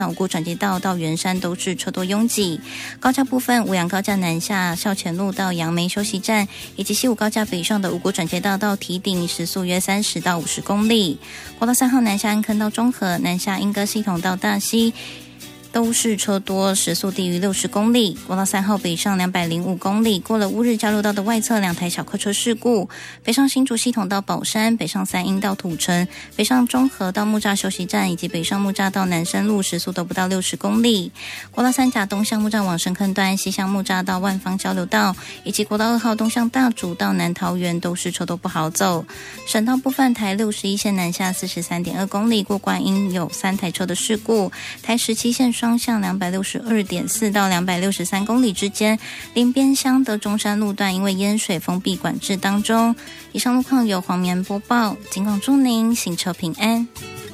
五股转接道到圆山都是车多拥挤。高架部分，五杨高架南下校前路到杨梅休息站，以及西武高架北上的五股转接道到堤顶，时速约30到50公里。国道3号南下安坑到中和，南下莺歌系统到大溪，都是车多，时速低于60公里。国道3号北上205公里，过了乌日交流道的外侧2台小客车事故。北上新竹系统到宝山，北上三鶯到土城，北上中和到木栅休息站，以及北上木栅到南深路，时速都不到60公里。国道3甲东向木栅往深坑段，西向木栅到万芳交流道，以及国道2号东向大竹到南桃园，都是车多不好走。省道部分，台61线南下43.2公里，过观音有3台车的事故。台17线双向262.4到263公里之间，林边乡的中山路段因为淹水封闭管制当中。以上路况由黄棉播报，尽管祝您行车平安。